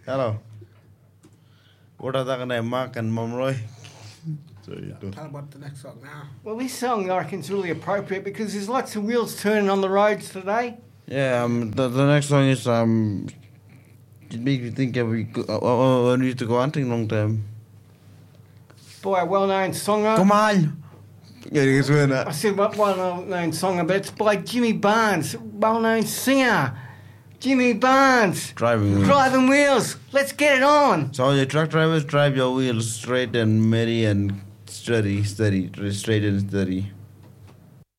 Hello. What are they going to Mark and Mum Roy? Tell about the next song now. Well, this song I reckon is really appropriate because there's lots of wheels turning on the roads today. Yeah, the next song is it makes me think of when we used to go hunting long time. By a well-known songer. Come on! I said what well-known songer, but it's by Jimmy Barnes, well-known singer. Jimmy Barnes. Driving wheels. Let's get it on. So the truck drivers drive your wheels straight and merry and straight and steady.